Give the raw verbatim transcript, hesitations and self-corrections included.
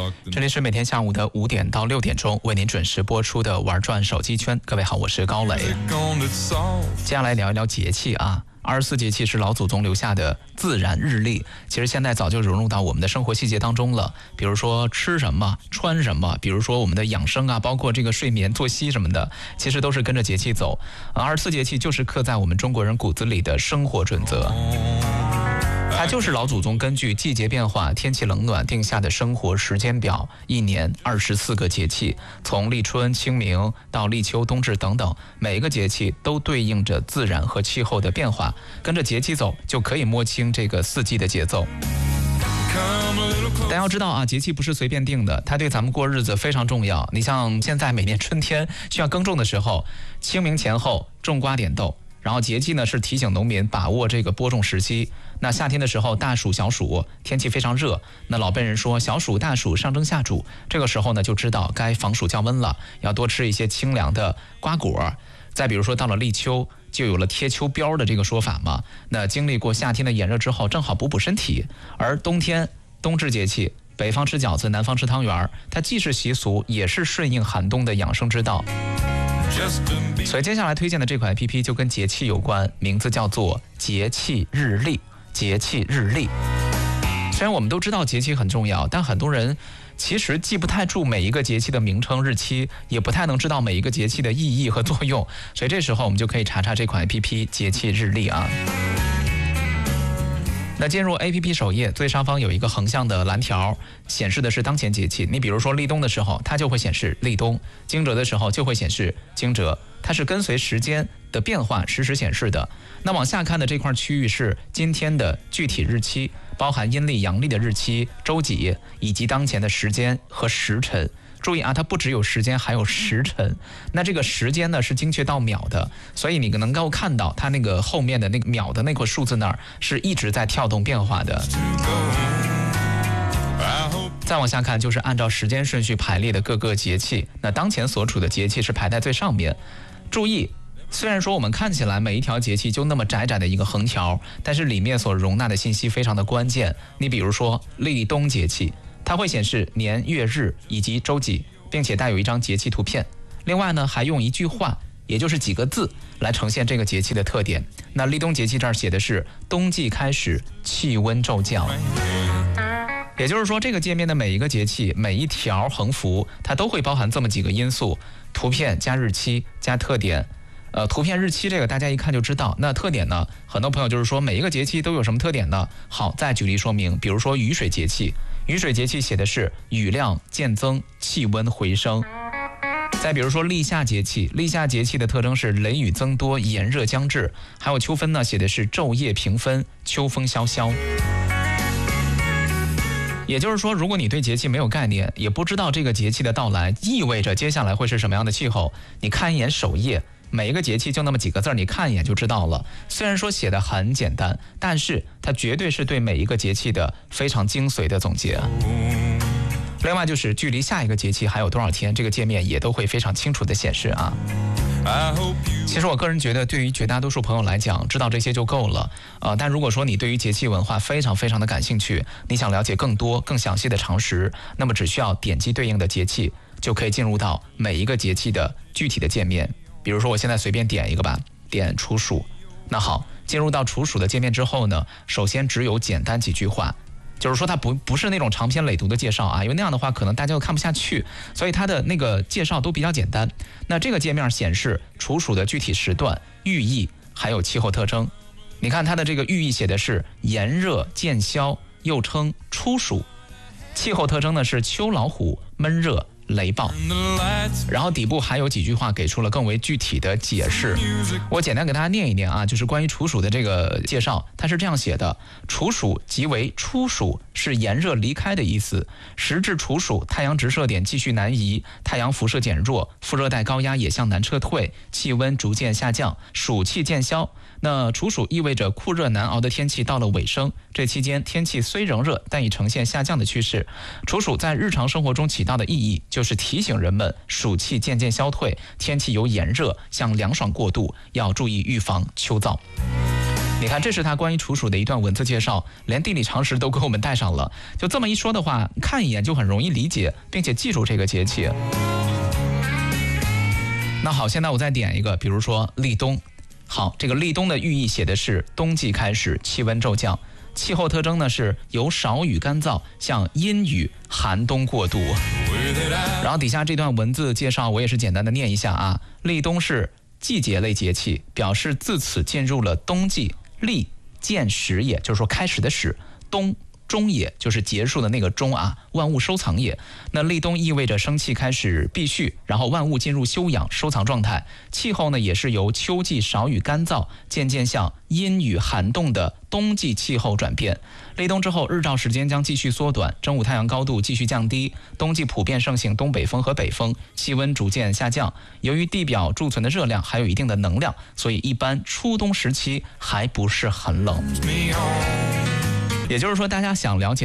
这里是每天下午的五点到六点钟为您准时播出的玩转手机圈。各位好，我是高磊。接下来聊一聊节气啊。二十四节气是老祖宗留下的自然日历，其实现在早就融入到我们的生活细节当中了。比如说吃什么、穿什么，比如说我们的养生啊，包括这个睡眠、作息什么的，其实都是跟着节气走。二十四节气就是刻在我们中国人骨子里的生活准则。它就是老祖宗根据季节变化、天气冷暖定下的生活时间表，一年二十四个节气，从立春、清明到立秋、冬至等等，每一个节气都对应着自然和气候的变化，跟着节气走，就可以摸清这个四季的节奏。大家要知道啊，节气不是随便定的，它对咱们过日子非常重要。你像现在每年春天需要耕种的时候，清明前后种瓜点豆。然后节气呢是提醒农民把握这个播种时机。那夏天的时候大暑小暑，天气非常热，那老辈人说小暑大暑上蒸下煮，这个时候呢就知道该防暑降温了，要多吃一些清凉的瓜果。再比如说到了立秋，就有了贴秋膘的这个说法嘛。那经历过夏天的炎热之后，正好补补身体。而冬天冬至节气，北方吃饺子，南方吃汤圆，它既是习俗，也是顺应寒冬的养生之道。所以接下来推荐的这款 A P P 就跟节气有关，名字叫做节气日历。节气日历，虽然我们都知道节气很重要，但很多人其实记不太住每一个节气的名称日期，也不太能知道每一个节气的意义和作用，所以这时候我们就可以查查这款 A P P 节气日历啊。那进入 A P P 首页，最上方有一个横向的蓝条，显示的是当前节气。你比如说立冬的时候，它就会显示立冬；惊蛰的时候就会显示惊蛰，它是跟随时间的变化实时显示的。那往下看的这块区域是今天的具体日期，包含阴历、阳历的日期、周几以及当前的时间和时辰。注意啊，它不只有时间，还有时辰。那这个时间呢是精确到秒的，所以你能够看到它那个后面的那个秒的那个数字那儿是一直在跳动变化的。再往下看就是按照时间顺序排列的各个节气，那当前所处的节气是排在最上面。注意，虽然说我们看起来每一条节气就那么窄窄的一个横条，但是里面所容纳的信息非常的关键。你比如说立冬节气，它会显示年月日以及周几，并且带有一张节气图片。另外呢，还用一句话，也就是几个字来呈现这个节气的特点。那立冬节气这儿写的是冬季开始，气温骤降。也就是说，这个界面的每一个节气，每一条横幅，它都会包含这么几个因素：图片加日期加特点。呃，图片日期这个大家一看就知道。那特点呢，很多朋友就是说每一个节气都有什么特点呢？好，再举例说明。比如说雨水节气，雨水节气写的是雨量渐增，气温回升。再比如说立夏节气，立夏节气的特征是雷雨增多，炎热将至。还有秋分呢，写的是昼夜平分，秋风萧萧。也就是说，如果你对节气没有概念，也不知道这个节气的到来意味着接下来会是什么样的气候，你看一眼首页，每一个节气就那么几个字，你看一眼就知道了。虽然说写的很简单，但是它绝对是对每一个节气的非常精髓的总结。另外就是距离下一个节气还有多少天，这个界面也都会非常清楚的显示啊。其实我个人觉得，对于绝大多数朋友来讲，知道这些就够了。呃，但如果说你对于节气文化非常非常的感兴趣，你想了解更多更详细的常识，那么只需要点击对应的节气，就可以进入到每一个节气的具体的界面。比如说我现在随便点一个吧，点处暑。那好，进入到处暑的界面之后呢，首先只有简单几句话。就是说它不不是那种长篇累牍的介绍啊，因为那样的话可能大家又看不下去，所以它的那个介绍都比较简单。那这个界面显示处暑的具体时段、寓意还有气候特征。你看它的这个寓意写的是炎热渐消，又称初暑。气候特征呢是秋老虎、闷热、雷暴。然后底部还有几句话给出了更为具体的解释，我简单给大家念一念啊，就是关于处暑的这个介绍，它是这样写的：处暑即为初暑，是炎热离开的意思。时至处暑，太阳直射点继续南移，太阳辐射减弱，副热带高压也向南撤退，气温逐渐下降，暑气渐消。那处暑意味着酷热难熬的天气到了尾声，这期间天气虽仍热，但已呈现下降的趋势。处暑在日常生活中起到的意义，就是提醒人们暑气渐渐消退，天气由炎热向凉爽过渡，要注意预防秋燥。 你看，这是他关于处暑的一段文字介绍，连地理常识都给我们带上了。就这么一说的话，看一眼就很容易理解，并且记住这个节气。那好，现在我再点一个，比如说立冬。好，这个立冬的寓意写的是冬季开始，气温骤降，气候特征呢是由少雨干燥向阴雨寒冬过渡。然后底下这段文字介绍我也是简单的念一下啊，立冬是季节类节气，表示自此进入了冬季。立见始也，就是说开始的始，冬终也，就是结束的那个终啊，万物收藏也。那立冬意味着生气开始闭蓄，然后万物进入休养收藏状态。气候呢也是由秋季少雨干燥渐渐向阴雨寒冻的冬季气候转变。立冬之后，日照时间将继续缩短，正午太阳高度继续降低，冬季普遍盛行东北风和北风，气温逐渐下降。由于地表贮存的热量还有一定的能量，所以一般初冬时期还不是很冷。也就是说，大家想了解